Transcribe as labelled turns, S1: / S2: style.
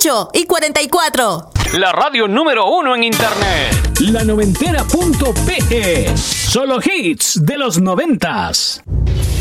S1: 48 y 44.
S2: La radio número 1 en internet.
S3: La Noventera.pe. Solo hits de los 90s.